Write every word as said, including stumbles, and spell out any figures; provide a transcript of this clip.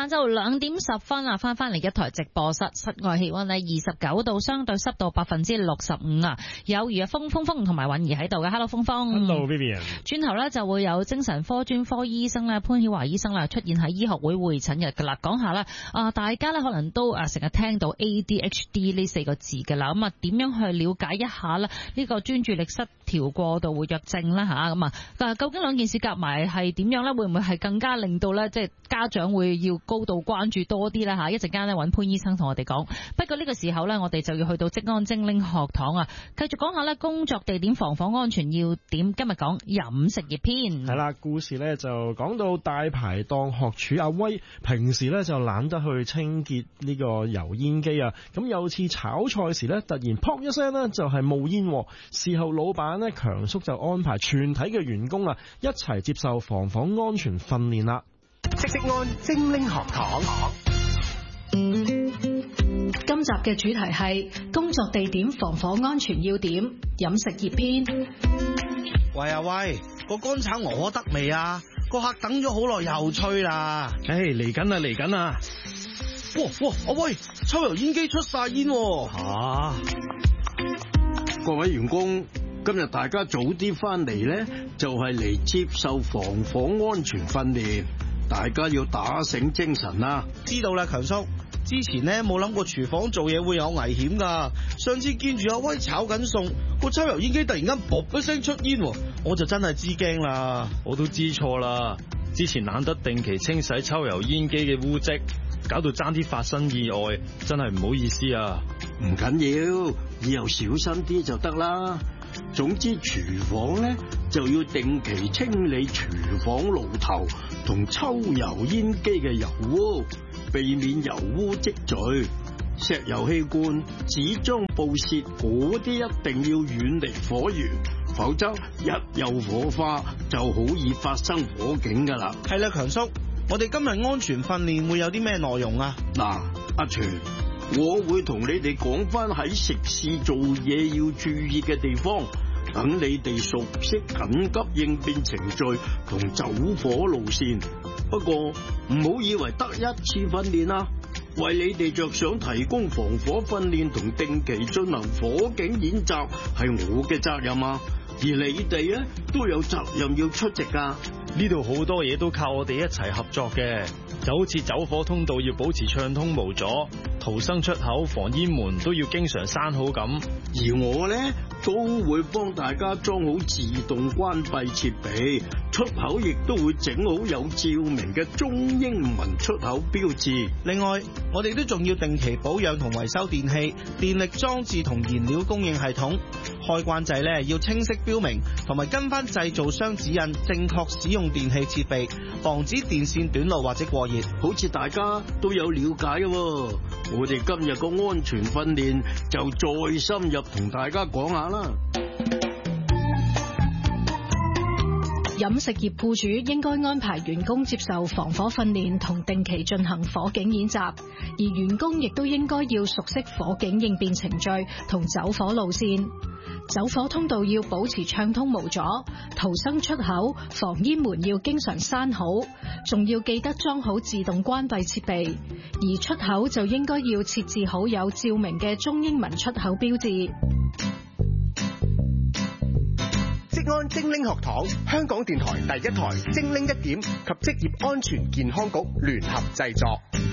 晏晝兩點十分啊，翻翻嚟一台直播室，室外氣溫呢二十九度，相對濕度百分之六十五啊。有余啊，風風風同埋允兒喺度嘅 ，Hello 風風 ，Hello Vivian。 轉頭呢就會有精神科專科醫生咧潘曉華醫生啦出現喺醫學會會診日噶啦，講下啦啊，大家咧可能都啊成日聽到 A D H D 呢四個字噶啦，咁啊點樣去了解一下咧呢個專注力失調過度活躍症啦吓，咁啊究竟兩件事夾埋係點樣咧？會唔會係更加令到咧即係家長會要高度關注多啲咧吓？一陣間咧揾潘醫生同我哋講。不過呢個時候咧，我哋就要去到職安精靈學堂啊，繼續講下咧工作地點防火安全要點。今日講飲食業篇。 係啦，故事咧就講到大排檔學廚阿威，平時咧就懶得去清潔呢個油煙機啊。咁有次炒菜時咧，突然撲一聲呢，就係冒煙。事後老闆咧強叔就安排全體嘅員工啊一齊接受防火安全訓練啦。 職安精靈學堂。 今集嘅主題係工作地點防火安全要點，飲食業篇。 喂啊喂，個乾炒鵝得未啊？個客等咗好耐又催啦。 唉，嚟緊啦嚟緊啦！ 哇哇，阿威，抽油煙機出晒煙喎。 啊！各位員工，今日大家早啲翻嚟呢，就係嚟接受防火安全訓練，大家要打醒精神啦。 知道啦，強叔。之前呢冇諗過廚房做嘢會有危險噶，上次見住阿威炒緊餸，個抽油煙機突然間啵一聲出煙，我就真係知驚啦。 我都知錯啦，之前懶得定期清洗抽油煙機嘅污漬，搞到爭啲發生意外，真係唔好意思啊。 唔緊要，以後小心啲就得啦。總之廚房呢就要定期清理廚房爐頭同抽油煙機嘅油污，避免油污積聚。石油氣罐、紙張布屑嗰啲一定要遠離火源，否則一有火花就好易發生火警噶啦。 係啦，強叔，我哋今日安全訓練會有啲咩內容啊？ 嗱，阿全，我會同你哋講翻喺食肆做嘢要注意嘅地方，等你哋熟悉緊急應變程序同走火路線。不過唔好以為得一次訓練啊，為你哋着想提供防火訓練同定期進行火警演習係我嘅責任啊，而你哋咧都有責任要出席噶。 呢度好多嘢都靠我哋一齊合作嘅，就好似走火通道要保持暢通無阻，逃生出口、防煙門都要經常閂好咁。 而我呢，都會幫大家裝好自動關閉設備，出口亦都會整好有照明嘅中英文出口標誌。 另外，我哋都仲要定期保養同維修電器、電力裝置同燃料供應系統。開關掣呢要清晰標明，同埋跟翻製造商指引，正確使用電器設備，防止電線短路或者過熱。 好似大家都有了解嘅喎，我哋今日個安全訓練就再深入同大家講下啦。 飲食業僱主應該安排員工接受防火訓練同定期進行火警演習，而員工亦都應該要熟悉火警應變程序同走火路線。走火通道要保持暢通無阻，逃生出口、防煙門要經常閂好，仲要記得裝好自動關閉設備，而出口就應該要設置好有照明嘅中英文出口標誌。 職安精靈學堂，香港電台第一台精靈一點及職業安全健康局聯合製作。